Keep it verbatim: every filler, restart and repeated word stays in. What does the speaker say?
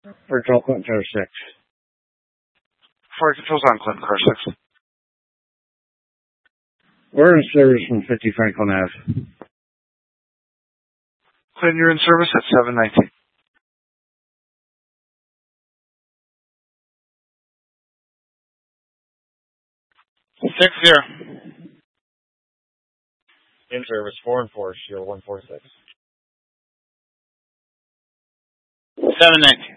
For Control Clinton Car six. For Control's on Clinton Car six. We're in service from fifty Franklin Avenue. Clinton, you're in service at seven nineteen. Six zero. In service, four and four, zero one four six. Seven nineteen.